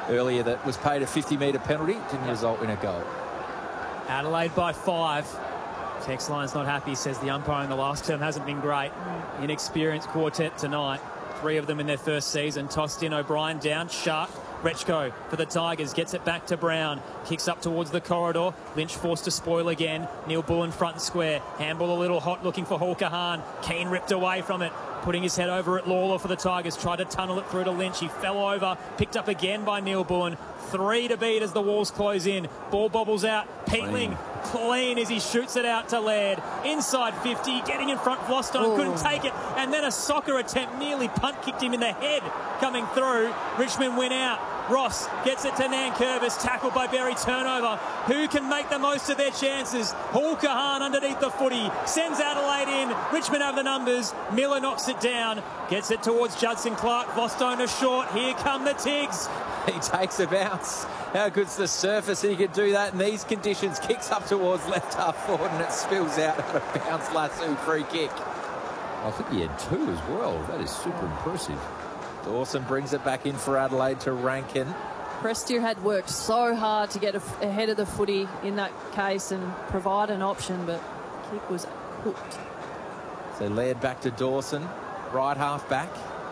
earlier that was paid a 50-metre penalty. Didn't result in a goal. Adelaide by 5. Text line's not happy, says the umpire in the last term hasn't been great. Inexperienced quartet tonight. 3 of them in their first season. Tossed in, O'Brien down, Shark. Rechko for the Tigers, gets it back to Brown, kicks up towards the corridor. Lynch forced to spoil again. Neil Bullen front and square. Handball a little hot, looking for Hawker Hahn. Keane ripped away from it, putting his head over at Lawler for the Tigers. Tried to tunnel it through to Lynch. He fell over, picked up again by Neil Bullen. 3 to beat as the walls close in. Ball bobbles out. Peatling clean as he shoots it out to Laird. Inside 50, getting in front. Vlostone couldn't take it. And then a soccer attempt nearly punt kicked him in the head coming through. Richmond win out. Ross gets it to Nankervis, tackled by Berry, turnover. Who can make the most of their chances? Hawker Hahn underneath the footy, sends Adelaide in. Richmond have the numbers. Miller knocks it down, gets it towards Judson Clark. Vlostone is short. Here come the Tigs. He takes a bounce. How good's the surface? He can do that in these conditions. Kicks up towards left half forward and it spills out of a bounce. Lasso free kick. I think he had 2 as well. That is super impressive. Dawson brings it back in for Adelaide to Rankin. Prestia had worked so hard to get ahead of the footy in that case and provide an option, but kick was cooked. So Laird back to Dawson, right half back.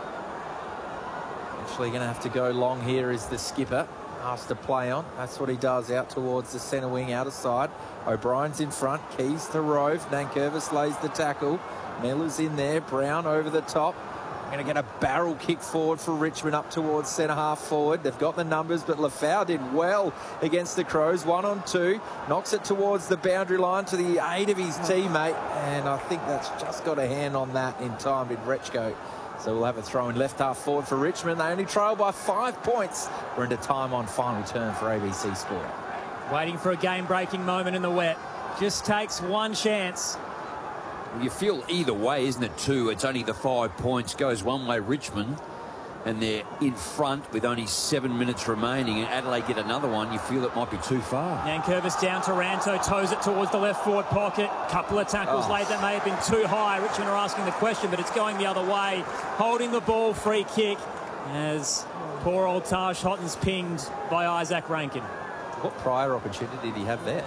Actually going to have to go long here is the skipper. Asked to play on. That's what he does, out towards the centre wing, outer side. O'Brien's in front, Keys to Rove. Nankervis lays the tackle. Miller's in there, Brown over the top. Going to get a barrel kick forward for Richmond up towards centre half forward. They've got the numbers, but Lafau did well against the Crows. 1 on 2. Knocks it towards the boundary line to the aid of his teammate. And I think that's just got a hand on that in time with Rechko. So we'll have a throw in left half forward for Richmond. They only trail by 5 points. We're into time on final turn for ABC Sport. Waiting for a game-breaking moment in the wet. Just takes one chance. You feel either way, isn't it, too? It's only the 5 points. Goes one way, Richmond, and they're in front with only 7 minutes remaining, and Adelaide get another one. You feel it might be too far. Nankervis down to Ranto, toes it towards the left forward pocket. Couple of tackles late that may have been too high. Richmond are asking the question, but it's going the other way. Holding the ball, free kick, as poor old Taj Hotton's pinged by Isaac Rankin. What prior opportunity did he have there?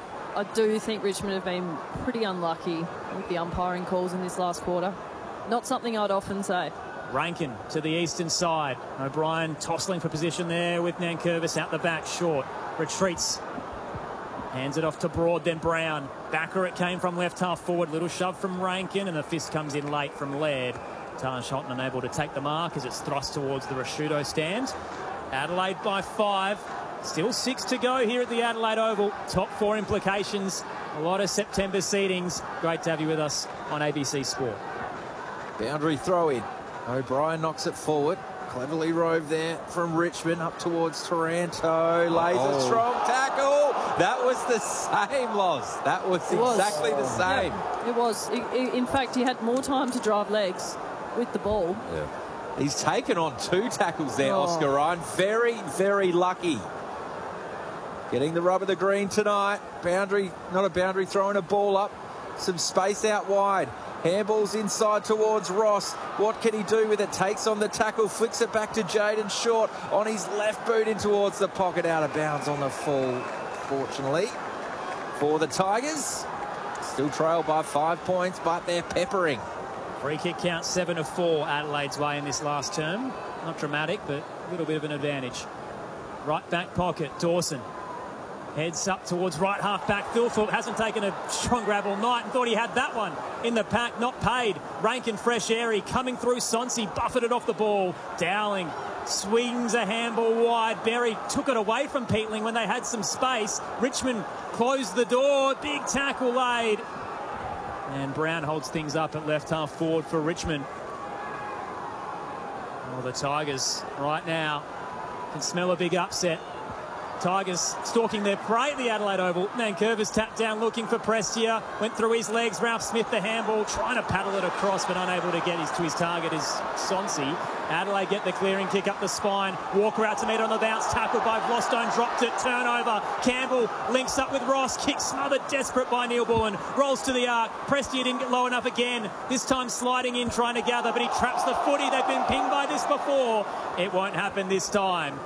I do think Richmond have been pretty unlucky with the umpiring calls in this last quarter. Not something I'd often say. Rankin to the eastern side. O'Brien tossing for position there with Nankervis out the back, short. Retreats. Hands it off to Broad, then Brown. Backer it came from left half forward. Little shove from Rankin, and the fist comes in late from Laird. Taj Hotton unable to take the mark as it's thrust towards the Rashudo stand. Adelaide by 5. Still 6 to go here at the Adelaide Oval. Top 4 implications. A lot of September seedings. Great to have you with us on ABC Sport. Boundary throw in. O'Brien knocks it forward. Cleverly rove there from Richmond up towards Taranto. Lays a strong tackle. That was the same, Loz. That was exactly the same. Yeah, it was. In fact, he had more time to drive legs with the ball. Yeah. He's taken on 2 tackles there, Oscar Ryan. Very, very lucky. Getting the rub of the green tonight. Boundary, not a boundary, throwing a ball up. Some space out wide. Handball's inside towards Ross. What can he do with it? Takes on the tackle, flicks it back to Jaden Short on his left boot in towards the pocket, out of bounds on the full, fortunately. For the Tigers, still trail by 5 points, but they're peppering. Free kick count 7 of 4 Adelaide's way in this last term. Not dramatic, but a little bit of an advantage. Right back pocket, Dawson. Heads up towards right half back. Thilthorpe hasn't taken a strong grab all night and thought he had that one in the pack. Not paid. Rankin fresh airy coming through. Sonsi buffeted off the ball. Dowling swings a handball wide. Berry took it away from Peatling when they had some space. Richmond closed the door. Big tackle laid. And Brown holds things up at left half forward for Richmond. Well, the Tigers right now can smell a big upset. Tigers stalking their prey at the Adelaide Oval. Nankervis tapped down looking for Prestia. Went through his legs. Ralph Smith the handball. Trying to paddle it across but unable to get to his target is Sonsi. Adelaide get the clearing kick up the spine. Walker out to meet on the bounce. Tackled by Vlostone. Dropped it. Turnover. Campbell links up with Ross. Kick smothered. Desperate by Neil Bullen. Rolls to the arc. Prestia didn't get low enough again. This time sliding in trying to gather, but he traps the footy. They've been pinged by this before. It won't happen this time.